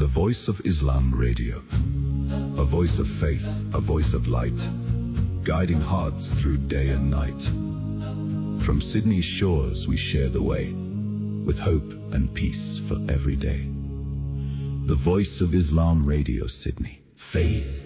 The Voice of Islam Radio. A voice of faith, a voice of light, guiding hearts through day and night. From Sydney's shores we share the way, with hope and peace for every day. The Voice of Islam Radio, Sydney. Faith